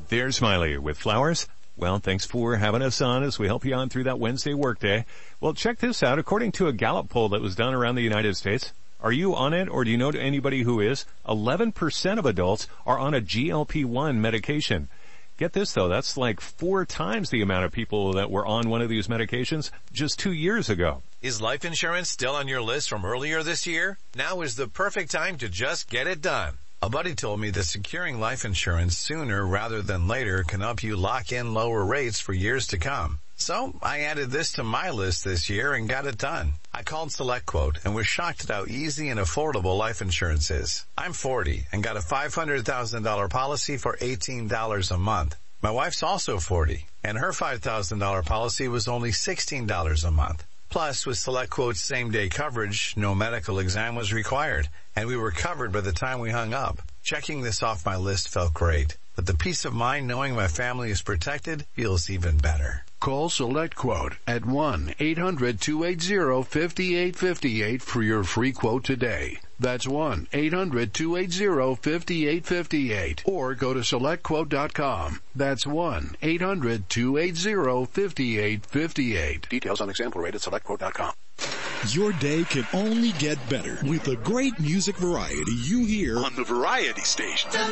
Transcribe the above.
There's Smiley with flowers. Well, thanks for having us on as we help you on through that Wednesday workday. Well, check this out. According to a Gallup poll that was done around the United States, are you on it or do you know anybody who is? 11% of adults are on a GLP-1 medication. Get this though, that's like 4 times the amount of people that were on one of these medications just 2 years ago. Is life insurance still on your list from earlier this year? Now is the perfect time to just get it done. A buddy told me that securing life insurance sooner rather than later can help you lock in lower rates for years to come. So I added this to my list this year and got it done. I called SelectQuote and was shocked at how easy and affordable life insurance is. I'm 40 and got a $500,000 policy for $18 a month. My wife's also 40 and her $5,000 policy was only $16 a month. Plus, with SelectQuote's same-day coverage, no medical exam was required, and we were covered by the time we hung up. Checking this off my list felt great, but the peace of mind knowing my family is protected feels even better. Call SelectQuote at 1-800-280-5858 for your free quote today. That's 1-800-280-5858. Or go to SelectQuote.com. That's 1-800-280-5858. Details on example rate at SelectQuote.com. Your day can only get better with the great music variety you hear on the Variety Station.